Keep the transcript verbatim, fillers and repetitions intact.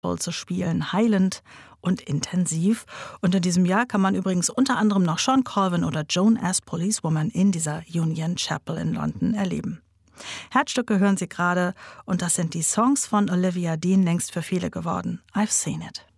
Bowl zu spielen, heilend und intensiv. Und in diesem Jahr kann man übrigens unter anderem noch Shawn Colvin oder Joan as Policewoman in dieser Union Chapel in London erleben. Herzstücke hören Sie gerade und das sind die Songs von Olivia Dean, längst für viele geworden. I've Seen It.